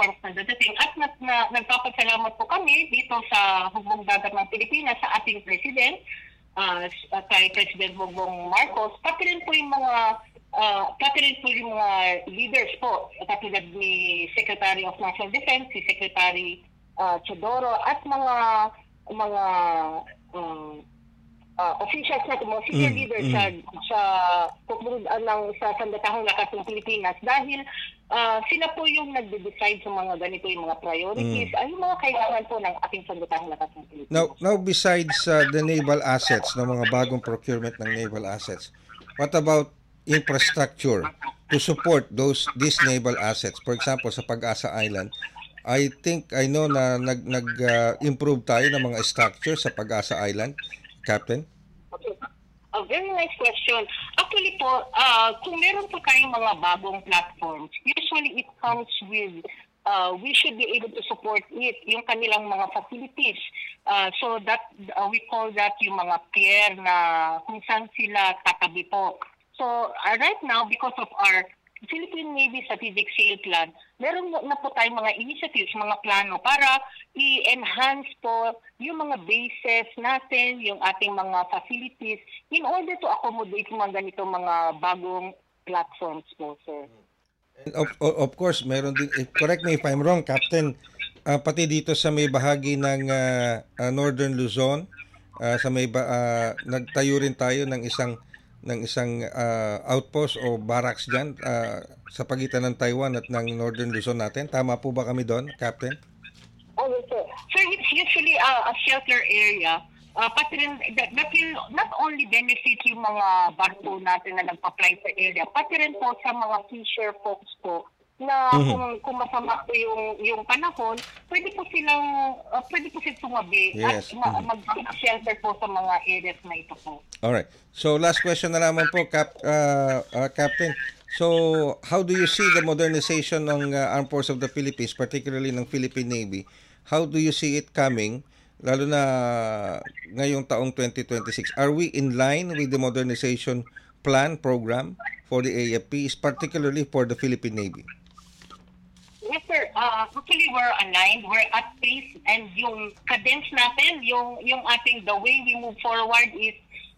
uniforms na dadating. At nagpapasalamat po kami dito sa hugong dagat ng Pilipinas sa ating President, kay President Bongbong Marcos, pati rin po yung mga leaders po, katulad ni Secretary of National Defense, si Secretary Chodoro, at mga officials natin, mga senior leaders sa Sandatahang Lakas ng Pilipinas, dahil sila po yung nagde-decide sa mga ganito, yung mga priorities, ay yung mga kailangan po ng ating Sandatahang Lakas ng Pilipinas. Now besides the naval assets, ng mga bagong procurement ng naval assets, what about infrastructure to support these naval assets? For example, sa Pag-asa Island, I know na nag-improve tayo ng mga structure sa Pag-asa Island, Captain. Okay. A very nice question. Actually po, kung meron po tayong mga bagong platforms, usually it comes with, we should be able to support it, yung kanilang mga facilities. So that, we call that yung mga pier na kung saan sila tatabi po. So right now, because of our Philippine Navy Strategic Sale Plan, meron na po tayong mga initiatives, mga plano para i-enhance po yung mga bases natin, yung ating mga facilities, in order to accommodate mga ganito mga bagong platforms po, sir. And of course, meron din, correct me if I'm wrong, Captain, pati dito sa may bahagi ng Northern Luzon, nagtayo rin tayo ng isang outpost o barracks dyan sa pagitan ng Taiwan at ng Northern Luzon natin. Tama po ba kami doon, Captain? Oh, yes, sir. Sir, it's usually a shelter area. Pati rin, that will not only benefit yung mga barko natin na nagpa-fly sa area, pati rin po sa mga fisher folks po na kung masama po yung panahon, pwede po silang sumabi at mag-shelter po sa mga areas na ito po. Alright. So last question na naman po, Captain. So how do you see the modernization ng Armed Forces of the Philippines, particularly ng Philippine Navy? How do you see it coming, lalo na ngayong taong 2026? Are we in line with the modernization program for the AFP, particularly for the Philippine Navy? Yes, sir. Actually, we're aligned. We're at pace, and yung cadence natin, yung ating the way we move forward is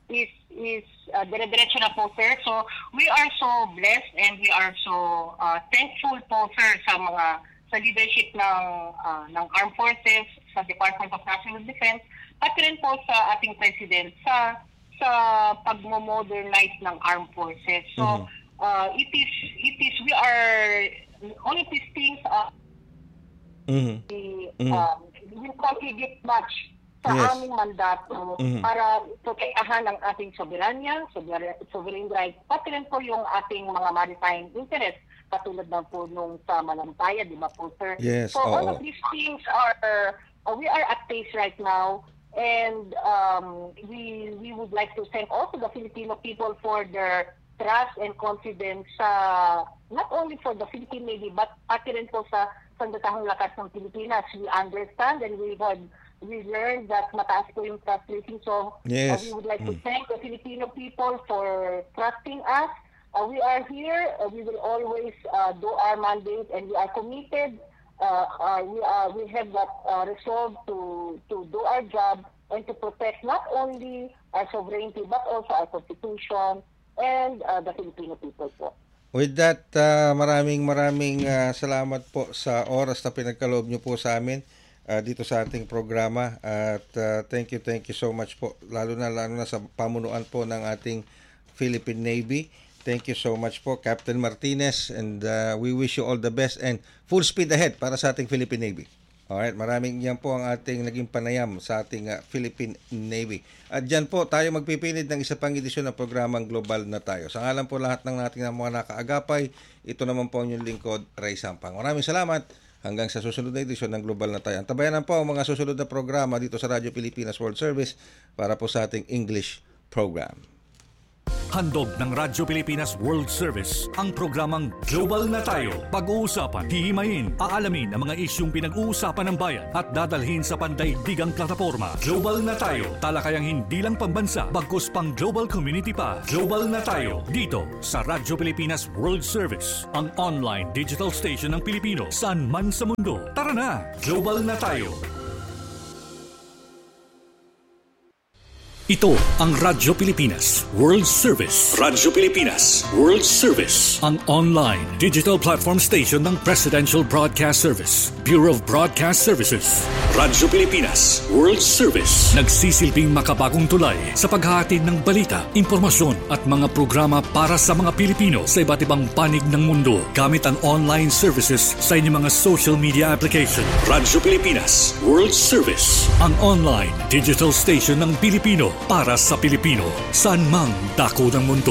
dire-diretso na po, sir. So we are so blessed and we are so thankful po, sir, sa leadership ng Armed Forces, sa Department of National Defense, at rin po sa ating President sa pag-modernize ng Armed Forces. So it is we are all of these things will contribute much sa aming mandato para protektahan ang ating soberanya, sovereign rights, pati rin po yung ating mga maritime interests, katulad ng po nung sa Malampaya, di ba po, sir? Yes, so all of these things we are at pace right now, and we would like to thank also the Filipino people for their trust and confidence not only for the Philippine Navy but pati rin po sa Sandatahang Lakas ng Pilipinas. We understand and we learned that mataas po yung trust rating. So we would like to thank the Filipino people for trusting us. We are here. We will always do our mandate, and we are committed. We have that resolve to do our job and to protect not only our sovereignty but also our constitution and the Filipino people po. With that, maraming salamat po sa oras na pinagkaloob niyo po sa amin dito sa ating programa. At thank you so much po, lalo na sa pamunuan po ng ating Philippine Navy. Thank you so much po, Captain Martinez, and we wish you all the best and full speed ahead para sa ating Philippine Navy. Alright, maraming yan po ang ating naging panayam sa ating Philippine Navy. At dyan po tayo magpipinid ng isa pang edisyon ng programang Global na Tayo. Sa ngalan po lahat ng ating mga nakaagapay, ito naman po ang inyong lingkod, Ray Sampang. Maraming salamat. Hanggang sa susunod na edisyon ng Global na Tayo. Antabayan po ang mga susunod na programa dito sa Radyo Pilipinas World Service para po sa ating English program. Handog ng Radyo Pilipinas World Service ang programang Global na Tayo. Pag-uusapan, hihimayin, aalamin ang mga isyung pinag-uusapan ng bayan at dadalhin sa pandaigdigang plataforma. Global na Tayo, talakayang hindi lang pambansa, bagkus pang global community pa. Global na Tayo, dito sa Radyo Pilipinas World Service, ang online digital station ng Pilipino saan man sa mundo. Tara na, Global na Tayo. Ito ang Radyo Pilipinas World Service. Radyo Pilipinas World Service, ang online digital platform station ng Presidential Broadcast Service, Bureau of Broadcast Services. Radyo Pilipinas World Service, nagsisilbing makabagong tulay sa paghahatid ng balita, impormasyon at mga programa para sa mga Pilipino sa iba't ibang panig ng mundo gamit ang online services sa inyong mga social media application. Radyo Pilipinas World Service, ang online digital station ng Pilipino para sa Pilipino, saan mang dako ng mundo.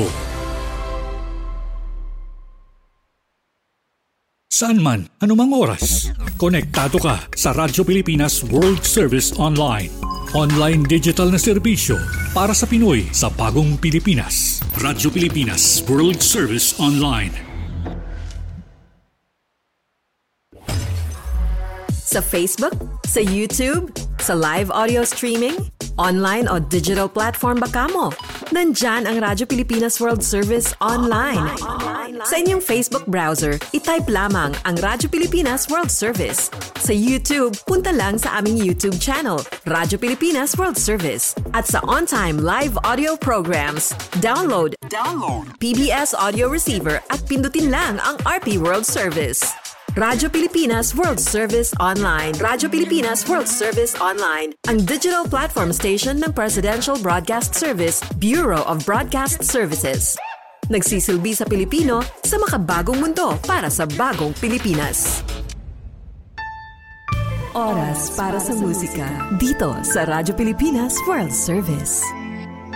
Saan man, anumang oras, konektado ka sa Radyo Pilipinas World Service Online. Online digital na serbisyo para sa Pinoy sa bagong Pilipinas. Radyo Pilipinas World Service Online. Sa Facebook, sa YouTube, sa live audio streaming, online o digital platform ba kamo? Nandyan ang Radyo Pilipinas World Service Online. Sa inyong Facebook browser, itype lamang ang Radyo Pilipinas World Service. Sa YouTube, punta lang sa aming YouTube channel, Radyo Pilipinas World Service. At sa on-time live audio programs, download PBS audio receiver at pindutin lang ang RP World Service. Radyo Pilipinas World Service Online. Radyo Pilipinas World Service Online, ang digital platform station ng Presidential Broadcast Service, Bureau of Broadcast Services. Nagsisilbi sa Pilipino sa makabagong mundo para sa bagong Pilipinas. Oras para sa musika dito sa Radyo Pilipinas World Service.